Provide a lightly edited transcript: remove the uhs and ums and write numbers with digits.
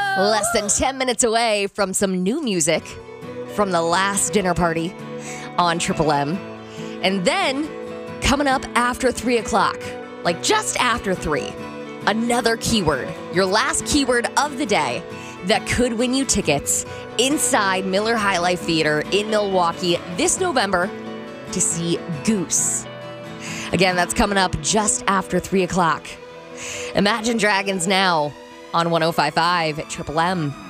Less than 10 minutes away from some new music from the last dinner party on Triple M. And then coming up after 3 o'clock, like just after 3, another keyword, your last keyword of the day that could win you tickets inside Miller High Life Theater in Milwaukee this November to see Goose. Again, that's coming up just after 3 o'clock. Imagine Dragons now on 105.5 at Triple M.